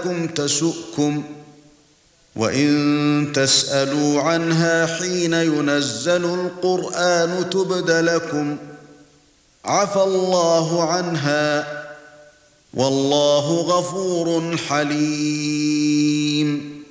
لكم تسؤكم وإن تسألوا عنها حين ينزل القرآن تبد لكم عفى الله عنها والله غفور حليم